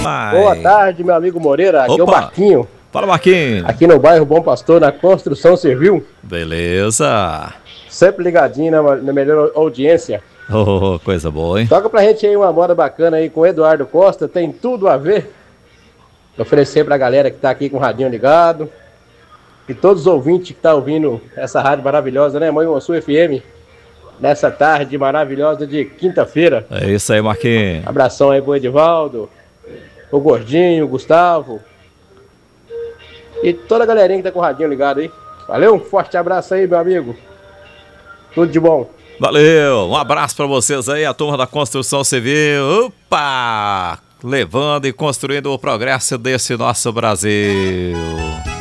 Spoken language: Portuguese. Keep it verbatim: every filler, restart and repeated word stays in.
Vai. Boa tarde, meu amigo Moreira. Aqui Opa. é o Marquinho. Fala, Marquinhos. Aqui no bairro Bom Pastor, na construção civil. Beleza. Sempre ligadinho na, na melhor audiência. Oh, coisa boa, hein? Toca pra gente aí uma moda bacana aí com o Eduardo Costa. Tem tudo a ver. Oferecer pra galera que tá aqui com o radinho ligado. E todos os ouvintes que tá ouvindo essa rádio maravilhosa, né? Mãe Monsu F M. Nessa tarde maravilhosa de quinta-feira. É isso aí, Marquinhos. Abração aí pro Edivaldo, o Gordinho, o Gustavo. E toda a galerinha que tá com o radinho ligado aí. Valeu, um forte abraço aí, meu amigo. Tudo de bom. Valeu, um abraço pra vocês aí, a turma da Construção Civil. Opa! Levando e construindo o progresso desse nosso Brasil.